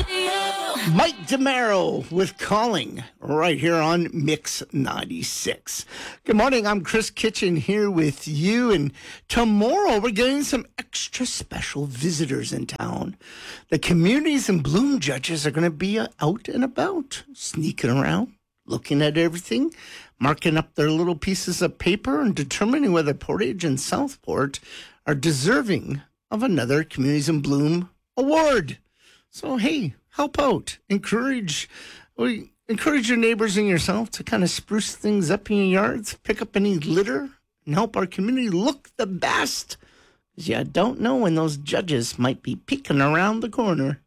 Mike DeMaro with Calling right here on Mix 96. Good morning. I'm Chris Kitchen here with you. And tomorrow we're getting some extra special visitors in town. The Communities in Bloom judges are going to be out and about, sneaking around, looking at everything, marking up their little pieces of paper and determining whether Portage and Southport are deserving of another Communities in Bloom award. So, hey, help out. Encourage your neighbors and yourself to kind of spruce things up in your yards, pick up any litter, and help our community look the best. Because you don't know when those judges might be peeking around the corner.